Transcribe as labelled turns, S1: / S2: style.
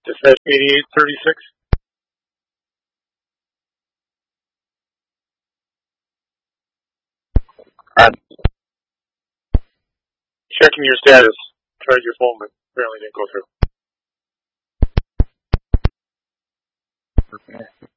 S1: Dispatch 8836. Checking your status. Tried your phone, but apparently didn't go through.